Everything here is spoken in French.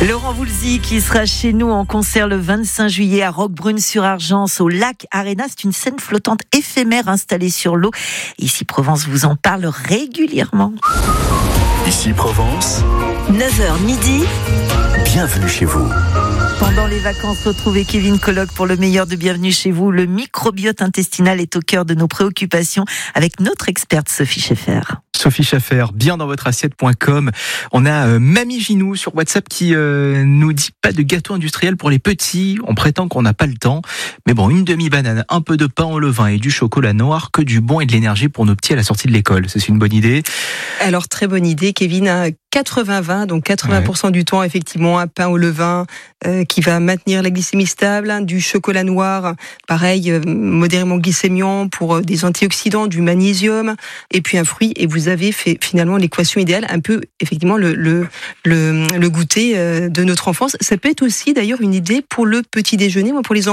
Laurent Voulzy qui sera chez nous en concert le 25 juillet à Roquebrune-sur-Argence au Lac Arena. C'est une scène flottante éphémère installée sur l'eau. Ici Provence vous en parle régulièrement. Ici Provence, 9h midi. bienvenue chez vous. Pendant les vacances, retrouvez Kevin Colloque pour le meilleur de Bienvenue chez vous. Le microbiote intestinal est au cœur de nos préoccupations avec notre experte Sophie Schaeffer. Sophie Schaeffer, bien dans votre assiette.com. On a Mamie Ginou sur WhatsApp qui nous dit pas de gâteau industriel pour les petits. On prétend qu'on n'a pas le temps. Mais bon, une demi-banane, un peu de pain au levain et du chocolat noir, que du bon et de l'énergie pour nos petits à la sortie de l'école. C'est une bonne idée. Alors, très bonne idée, Kevin. 80-20, donc 80% du temps, effectivement, un pain au levain qui va maintenir la glycémie stable, du chocolat noir, pareil, modérément glycémiant pour des antioxydants, du magnésium, et puis un fruit, et vous avez fait finalement l'équation idéale, un peu, effectivement, le goûter de notre enfance. Ça peut être aussi, d'ailleurs, une idée pour le petit déjeuner, pour les enfants.